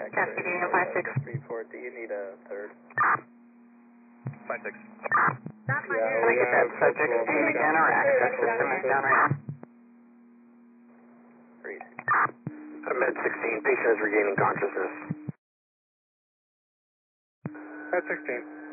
Cascade 56. Report, do you need a third? 56. Can I get that subject name again or access system is down right now? Agreed. Med 16, patient is regaining consciousness. Med 16.